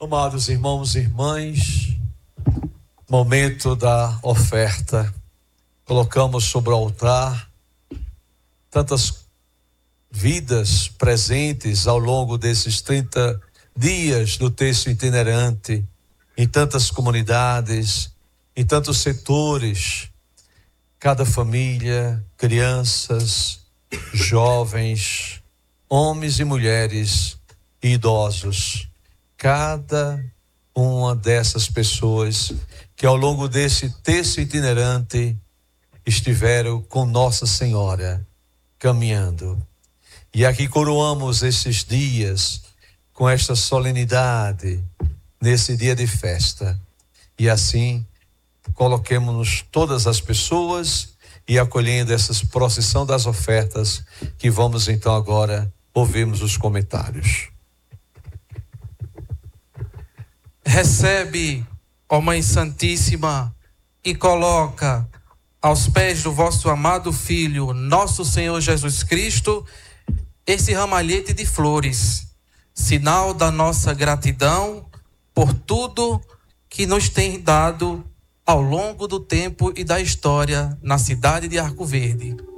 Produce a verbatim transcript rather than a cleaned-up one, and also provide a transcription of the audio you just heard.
Amados irmãos e irmãs, momento da oferta. Colocamos sobre o altar tantas vidas presentes ao longo desses trinta dias do texto itinerante, em tantas comunidades, em tantos setores, cada família, crianças, jovens, homens e mulheres e idosos. Cada uma dessas pessoas que ao longo desse texto itinerante estiveram com Nossa Senhora caminhando. E aqui coroamos esses dias com esta solenidade, nesse dia de festa. E assim, coloquemos todas as pessoas e acolhendo essa procissão das ofertas, que vamos então agora ouvirmos os comentários. Recebe, ó Mãe Santíssima, e coloca aos pés do vosso amado Filho, nosso Senhor Jesus Cristo, esse ramalhete de flores, sinal da nossa gratidão por tudo que nos tem dado ao longo do tempo e da história na cidade de Arco Verde.